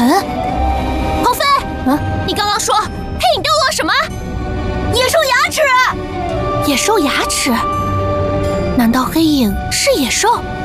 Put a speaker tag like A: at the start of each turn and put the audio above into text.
A: 痕。
B: 鹏飞，你刚刚说黑影掉落了什么？
A: 野兽牙齿！野兽牙齿？难道黑影是野兽？